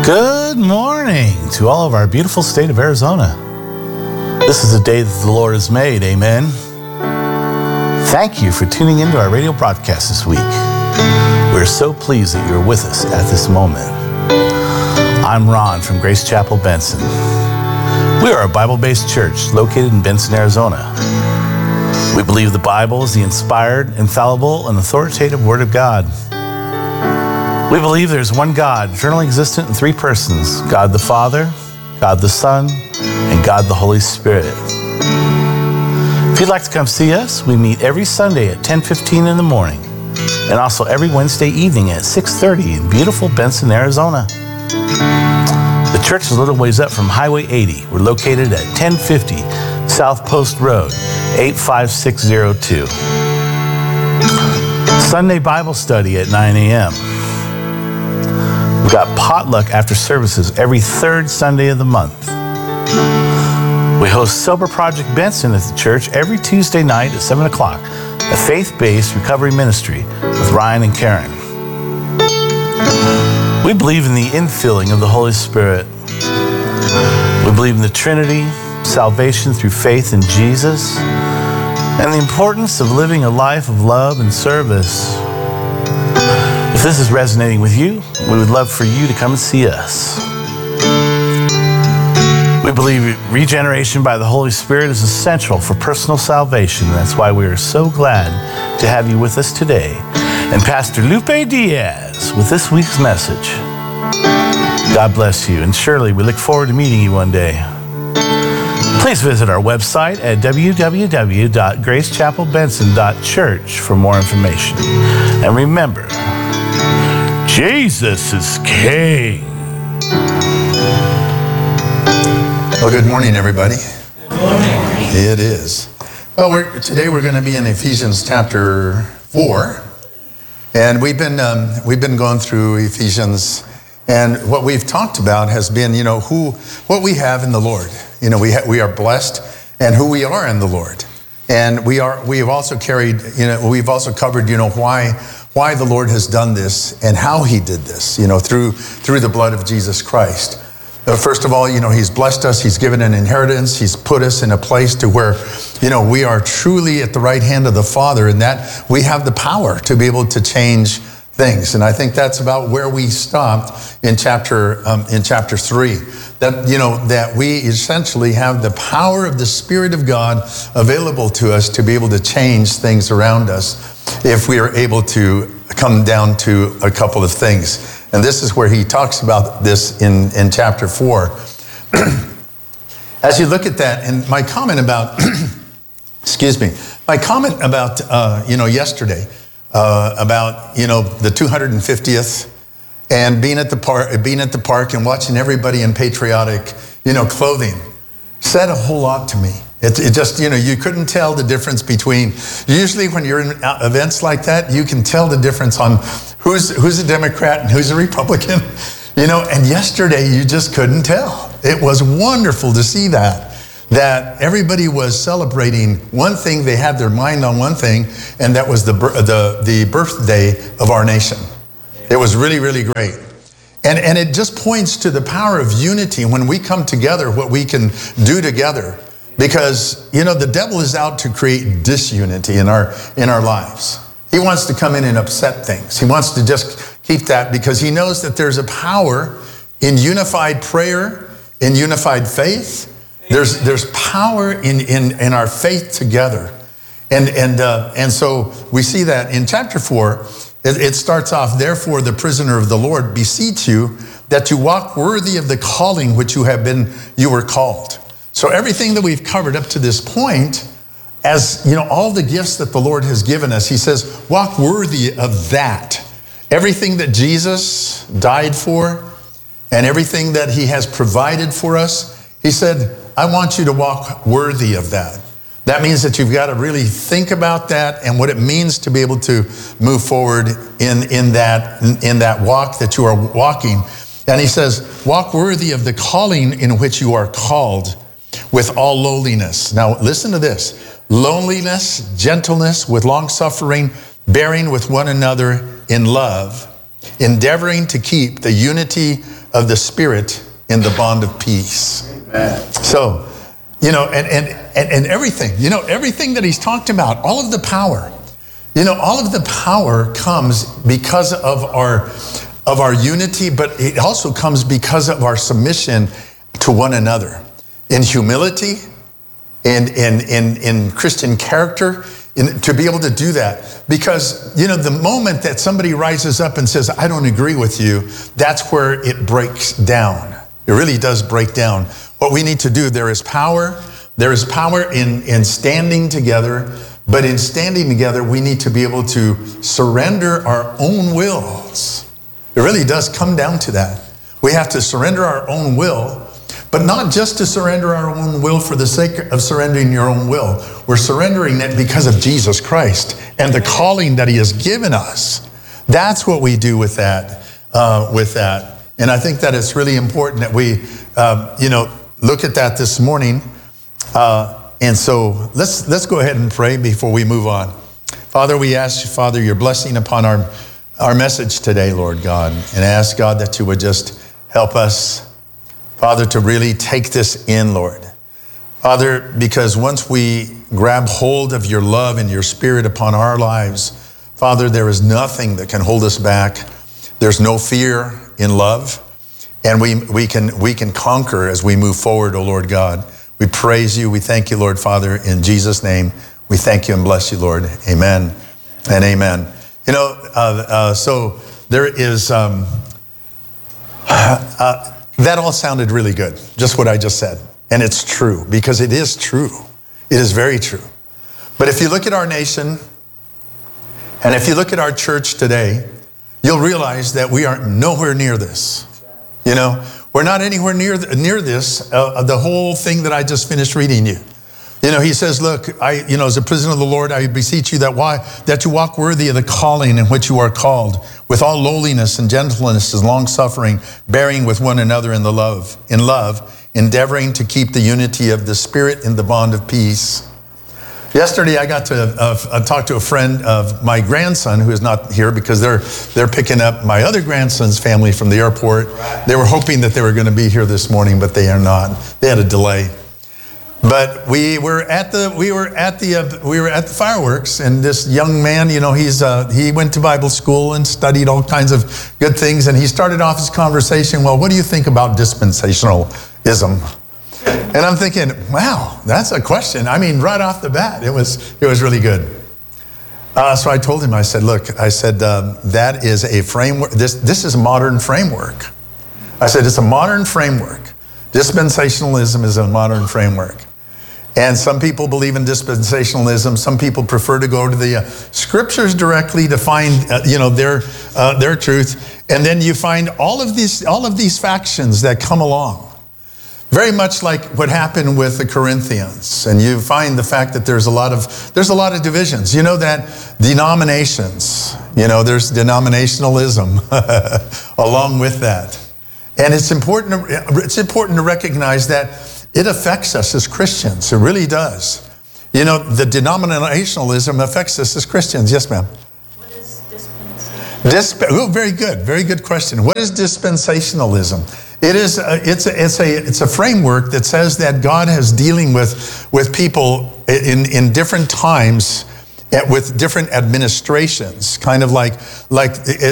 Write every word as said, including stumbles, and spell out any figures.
Good morning to all of our beautiful state of Arizona. This is a day that the Lord has made, amen. Thank you for tuning into our radio broadcast this week. We're so pleased that you're with us at this moment. I'm Ron from Grace Chapel, Benson. We are a Bible-based church located in Benson, Arizona. We believe the Bible is the inspired, infallible, and authoritative Word of God. We believe there's one God, eternally existent in three persons, God the Father, God the Son, and God the Holy Spirit. If you'd like to come see us, we meet every Sunday at ten fifteen in the morning, and also every Wednesday evening at six thirty in beautiful Benson, Arizona. The church is a little ways up from Highway eighty. We're located at ten fifty South Post Road, eight five six zero two. Sunday Bible study at nine a.m. We've got potluck after services every third Sunday of the month. We host Sober Project Benson at the church every Tuesday night at seven o'clock, a faith-based recovery ministry with Ryan and Karen. We believe in the infilling of the Holy Spirit. We believe in the Trinity, salvation through faith in Jesus, and the importance of living a life of love and service. If this is resonating with you, we would love for you to come and see us. We believe regeneration by the Holy Spirit is essential for personal salvation. That's why we are so glad to have you with us today. And Pastor Lupe Diaz with this week's message. God bless you, and surely we look forward to meeting you one day. Please visit our website at w w w dot grace chapel benson dot church for more information. And remember, Jesus is King. Well, good morning, everybody. Good morning. It is. Well, we're, today we're going to be in Ephesians chapter four, and we've been um, we've been going through Ephesians, and what we've talked about has been, you know, who what we have in the Lord. You know, we ha- we are blessed, and who we are in the Lord, and we are we have also carried, you know, we've also covered, you know, why. why the Lord has done this and how he did this, you know, through through the blood of Jesus Christ. Uh, first of all, you know, he's blessed us, he's given an inheritance, he's put us in a place to where, you know, we are truly at the right hand of the Father, and that we have the power to be able to change things. And I think that's about where we stopped in chapter um, in chapter three. That, you know, that we essentially have the power of the Spirit of God available to us to be able to change things around us if we are able to come down to a couple of things. And this is where he talks about this in, in chapter four. As you look at that, and my comment about, excuse me, my comment about, uh, you know, yesterday, uh, about, you know, the two hundred fiftieth and being at the park, being at the park and watching everybody in patriotic, you know, clothing, said a whole lot to me. It, it just, you know, you couldn't tell the difference between, usually when you're in events like that, you can tell the difference on who's who's a Democrat and who's a Republican, you know, and yesterday you just couldn't tell. It was wonderful to see that, that everybody was celebrating one thing, they had their mind on one thing, and that was the the, the birthday of our nation. It was really, really great. And, and it just points to the power of unity when we come together, what we can do together. Because, you know, the devil is out to create disunity in our in our lives. He wants to come in and upset things. He wants to just keep that because he knows that there's a power in unified prayer, in unified faith. There's there's power in, in, in our faith together. And and uh, and so we see that in chapter four, it, it starts off, therefore the prisoner of the Lord beseech you that you walk worthy of the calling which you have been, you were called. So everything that we've covered up to this point, as you know, all the gifts that the Lord has given us, he says, walk worthy of that. Everything that Jesus died for and everything that he has provided for us, he said, I want you to walk worthy of that. That means that you've got to really think about that and what it means to be able to move forward in, in, that, in that walk that you are walking. And he says, walk worthy of the calling in which you are called, with all lowliness. Now listen to this. Loneliness, gentleness, with long suffering, bearing with one another in love, endeavoring to keep the unity of the Spirit in the bond of peace. Amen. So, you know, and, and, and, and everything, you know, everything that he's talked about, all of the power, you know, all of the power comes because of our, of our unity, but it also comes because of our submission to one another in humility, in, in, in, in Christian character, in, to be able to do that. Because, you know, the moment that somebody rises up and says, I don't agree with you, that's where it breaks down. It really does break down. What we need to do, there is power. There is power in, in standing together. But in standing together, we need to be able to surrender our own wills. It really does come down to that. We have to surrender our own will, but not just to surrender our own will for the sake of surrendering your own will. We're surrendering it because of Jesus Christ and the calling that he has given us. That's what we do with that. Uh, with that. And I think that it's really important that we, um, you know, look at that this morning. Uh, and so let's let's go ahead and pray before we move on. Father, we ask, Father, your blessing upon our, our message today, Lord God, and ask, God, that you would just help us, Father, to really take this in, Lord. Father, because once we grab hold of your love and your Spirit upon our lives, Father, there is nothing that can hold us back. There's no fear in love, and we, we, can, we can conquer as we move forward, oh Lord God. We praise you. We thank you, Lord Father, in Jesus' name. We thank you and bless you, Lord. Amen and amen. You know, uh, uh, so there is... Um, uh, That all sounded really good, just what I just said. And it's true, because it is true. It is very true. But if you look at our nation, and if you look at our church today, you'll realize that we are nowhere near this. You know, we're not anywhere near near this, uh, the whole thing that I just finished reading you. You know, he says, look, I, you know, as a prisoner of the Lord, I beseech you that why that you walk worthy of the calling in which you are called, with all lowliness and gentleness and long suffering, bearing with one another in the love, in love, endeavoring to keep the unity of the Spirit in the bond of peace. Yesterday, I got to uh, talk to a friend of my grandson who is not here because they're they're picking up my other grandson's family from the airport. They were hoping that they were going to be here this morning, but they are not. They had a delay. But we were at the we were at the uh, we were at the fireworks, and this young man, you know, he's uh, he went to Bible school and studied all kinds of good things, and he started off his conversation. Well, what do you think about dispensationalism? And I'm thinking, wow, that's a question. I mean, right off the bat, it was it was really good. Uh, so I told him, I said, look, I said um, that is a framework. This this is a modern framework. I said it's a modern framework. Dispensationalism is a modern framework. And some people believe in dispensationalism. Some people prefer to go to the uh, scriptures directly to find, uh, you know, their uh, their truth. And then you find all of these all of these factions that come along, very much like what happened with the Corinthians. And you find the fact that there's a lot of there's a lot of divisions. You know that denominations. You know, there's denominationalism along with that. And it's important. To, it's important to recognize that it affects us as Christians. It really does. You know, the denominationalism affects us as Christians. Yes, ma'am. What is dispensationalism? Disp- oh, very good. Very good question. What is dispensationalism? It is. A, it's a. It's a. It's a framework that says that God is dealing with with people in in different times, with different administrations. Kind of like like.